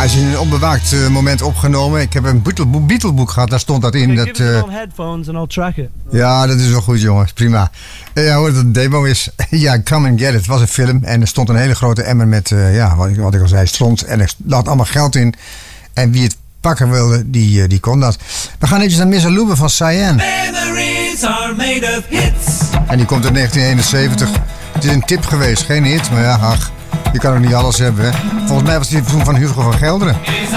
is in een onbewaakt moment opgenomen. Ik heb een Beatle-boek gehad, daar stond dat in. Give it on headphones and I'll track it. Ja, dat is wel goed, jongens. Prima. Ja, hoor dat het een demo is. Ja, Come and Get It. Het was een film en er stond een hele grote emmer met, wat ik al zei, stront. En er lag allemaal geld in. En wie het pakken wilde, die kon dat. We gaan eventjes naar Miss Aluba van Cyan. Memories are made of hits. En die komt uit 1971. Het is een tip geweest, geen hit, maar ja, ach, je kan ook niet alles hebben, hè. Volgens mij was die toen van Hugo van Gelderen.